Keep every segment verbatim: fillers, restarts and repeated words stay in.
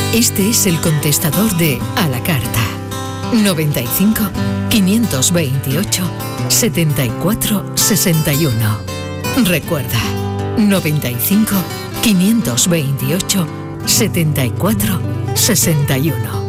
Este es el contestador de A la Carta. noventa y cinco, quinientos veintiocho, setenta y cuatro, sesenta y uno. Recuerda, noventa y cinco, quinientos veintiocho, setenta y cuatro, sesenta y uno.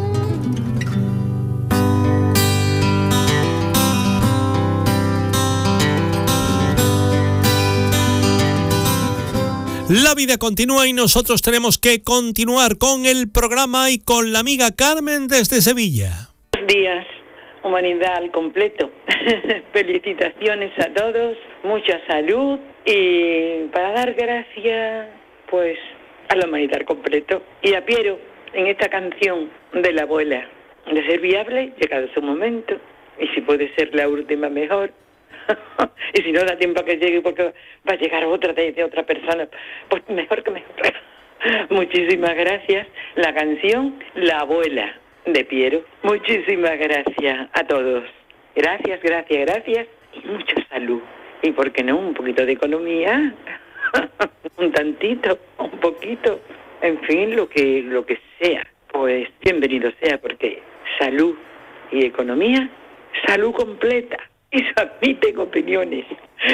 La vida continúa y nosotros tenemos que continuar con el programa y con la amiga Carmen desde Sevilla. Buenos días, humanidad al completo. Felicitaciones a todos, mucha salud y para dar gracias, pues, a la humanidad al completo. Y a Piero, en esta canción de la abuela, de ser viable, llegado su momento, y si puede ser la última, mejor. Y si no da tiempo a que llegue porque va a llegar otra de, de otra persona, pues mejor que mejor. Muchísimas gracias. La canción La Abuela de Piero. Muchísimas gracias a todos. Gracias, gracias, gracias y mucha salud. Y por qué no, un poquito de economía, un tantito, un poquito, en fin, lo que lo que sea. Pues bienvenido sea, porque salud y economía, salud completa. Y se admiten opiniones.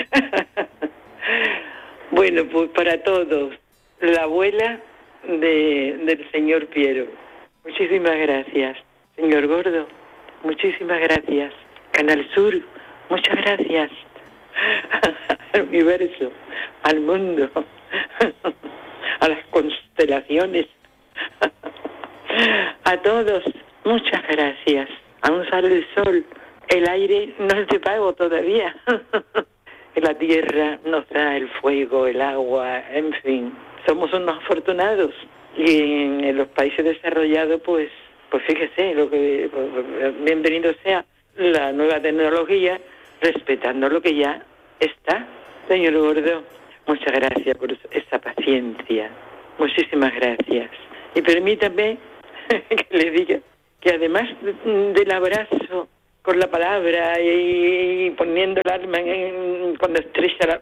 Bueno, pues para todos, la abuela de, del señor Piero. Muchísimas gracias. Señor Gordo, muchísimas gracias. Canal Sur, muchas gracias. Al universo, al mundo, a las constelaciones, a todos, muchas gracias. Aún sale el sol. El aire no es de pago todavía. La tierra nos da el fuego, el agua, en fin. Somos unos afortunados. Y en, en los países desarrollados, pues, pues fíjese, lo que pues, bienvenido sea la nueva tecnología, respetando lo que ya está. Señor Gordo, muchas gracias por esa paciencia. Muchísimas gracias. Y permítame que le diga que además del abrazo con la palabra y, y poniendo el alma en, en, cuando estrecha la,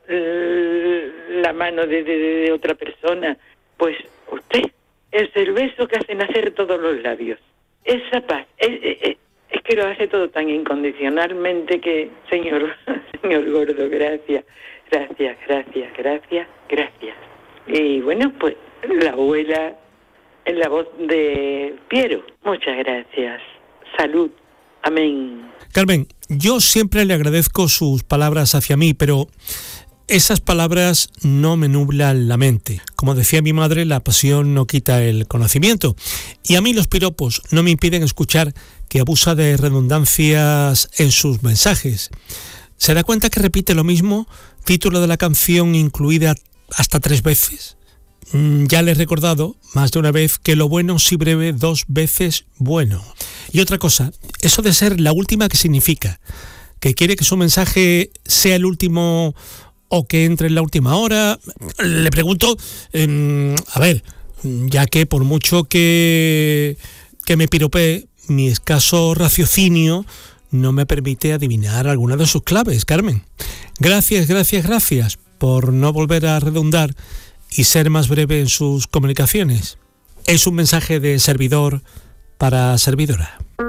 la mano de, de, de otra persona, pues usted es el beso que hace nacer todos los labios. Esa paz, es, es, es que lo hace todo tan incondicionalmente que, señor, señor Gordo, gracias, gracias, gracias, gracias, gracias. Y bueno, pues la abuela en la voz de Piero, muchas gracias. Salud. Amén. Carmen, yo siempre le agradezco sus palabras hacia mí, pero esas palabras no me nublan la mente. Como decía mi madre, la pasión no quita el conocimiento. Y a mí los piropos no me impiden escuchar que abusa de redundancias en sus mensajes. ¿Se da cuenta que repite lo mismo? Título de la canción incluida hasta tres veces. Ya le he recordado más de una vez que lo bueno si breve, dos veces bueno. Y otra cosa, eso de ser la última, ¿qué significa? ¿Que quiere que su mensaje sea el último o que entre en la última hora? Le pregunto, eh, a ver, ya que por mucho que, que me piropee, mi escaso raciocinio no me permite adivinar alguna de sus claves, Carmen. Gracias, gracias, gracias por no volver a redundar y ser más breve en sus comunicaciones. Es un mensaje de servidor para servidora.